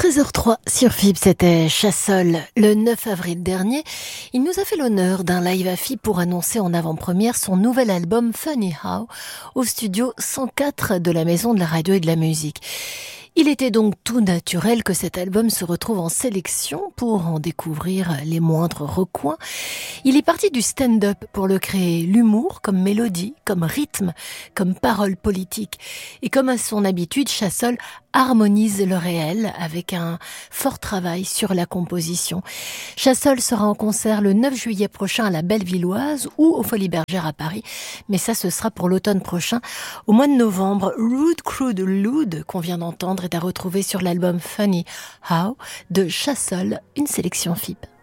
13h03 sur FIB, c'était Chassol. Le 9 avril dernier, il nous a fait l'honneur d'un live à FIB pour annoncer en avant-première son nouvel album Funny How au studio 104 de la Maison de la Radio et de la Musique. Il était donc tout naturel que cet album se retrouve en sélection pour en découvrir les moindres recoins. Il est parti du stand-up pour le créer, l'humour comme mélodie, comme rythme, comme parole politique. Et comme à son habitude, Chassol harmonise le réel avec un fort travail sur la composition. Chassol sera en concert le 9 juillet prochain à la Bellevilloise ou au Folies Bergère à Paris. Mais ça, ce sera pour l'automne prochain. Au mois de novembre, Rude Crude Lude, qu'on vient d'entendre, est à retrouver sur l'album Funny How de Chassol, une sélection FIB.